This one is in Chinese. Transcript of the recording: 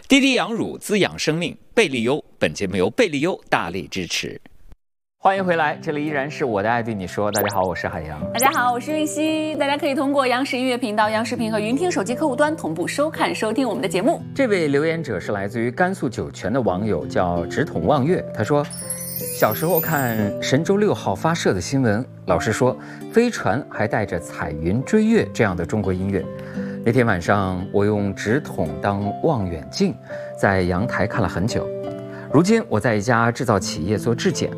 滴滴养乳滋养生命，贝利优。本节目由贝利优大力支持。欢迎回来，这里依然是我的爱对你说。大家好，我是海洋。 大家好，我是韵熙。大家可以通过央视音乐频道、央视频和云听手机客户端同步收看、收听我们的节目。 这位留言者是来自于甘肃酒泉的网友，叫直筒望月。他说，小时候看神舟6号发射的新闻，老师说飞船还带着彩云追月这样的中国音乐。那天晚上，我用直筒当望远镜，在阳台看了很久。如今我在一家制造企业做质检，